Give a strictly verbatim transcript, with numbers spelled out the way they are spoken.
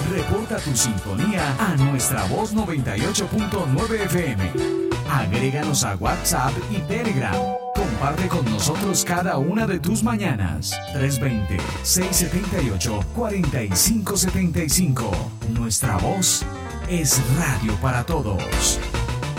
Reporta tu sintonía a Nuestra Voz noventa y ocho punto nueve F M. Agréganos a WhatsApp y Telegram. Comparte con nosotros cada una de tus mañanas. tres dos cero, seis siete ocho, cuatro cinco siete cinco. Nuestra Voz es radio para todos.